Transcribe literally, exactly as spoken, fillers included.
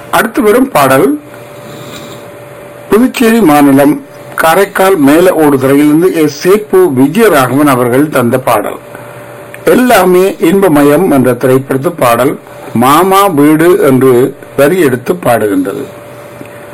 அடுத்து வரும் பாடல் புதுச்சேரி மாநிலம் காரைக்கால் மேல ஓடுதுறையிலிருந்து எஸ் சேப்பு விஜயராகவன் அவர்கள் தந்த பாடல் எல்லாமே இன்பமயம் என்ற திரைப்படத்து பாடல் மாமா வீடு என்று வரி எடுத்து பாடுகின்றது.